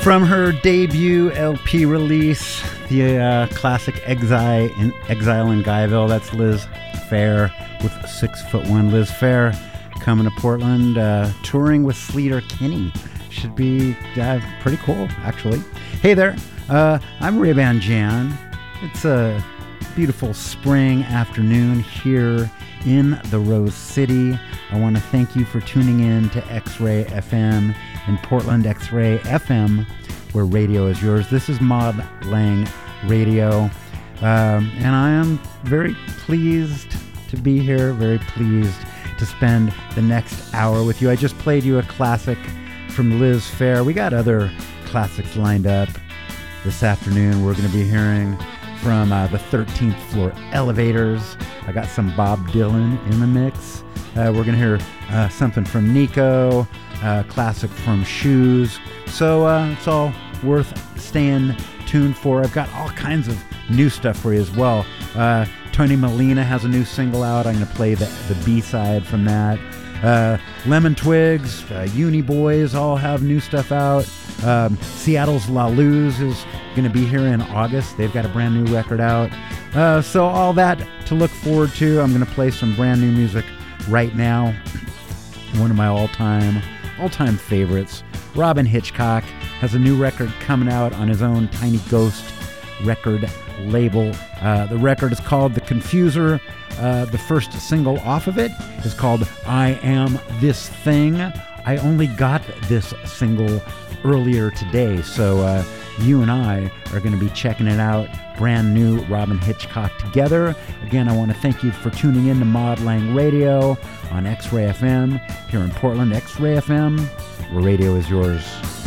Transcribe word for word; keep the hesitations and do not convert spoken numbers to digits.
From her debut L P release, the uh, classic Exile in, Exile in Guyville, that's Liz Phair with Six Foot One. Liz Phair coming to Portland, uh, touring with Sleater Kinney. Should be uh, pretty cool, actually. Hey there, uh, I'm Ray-Ban Jan. It's a beautiful spring afternoon here in the Rose City. I want to thank you for tuning in to X-Ray F M in Portland, X-Ray F M, where radio is yours. This is Maud Lang Radio, um, and I am very pleased to be here, very pleased to spend the next hour with you. I just played you a classic from Liz Phair. We got other classics lined up this afternoon. We're going to be hearing from uh, the thirteenth Floor Elevators. I got some Bob Dylan in the mix. Uh, we're going to hear uh, something from Nico, uh, classic from Shoes. So uh, it's all worth staying tuned for. I've got all kinds of new stuff for you as well. Uh, Tony Molina has a new single out. I'm going to play the, the B-side from that. Uh, Lemon Twigs, uh, Uni Boys all have new stuff out. Um, Seattle's La Luz is going to be here in August. They've got a brand new record out. Uh, so all that to look forward to. I'm going to play some brand new music right now. One of my all-time, all-time favorites, Robin Hitchcock, has a new record coming out on his own Tiny Ghost record label. Uh, the record is called The Confuser. Uh, the first single off of it is called I Am This Thing. I only got this single earlier today, so uh, you and I are going to be checking it out. Brand new Robin Hitchcock together. Again, I want to thank you for tuning in to Maud Lang Radio on X-Ray F M here in Portland. X-Ray F M, where radio is yours.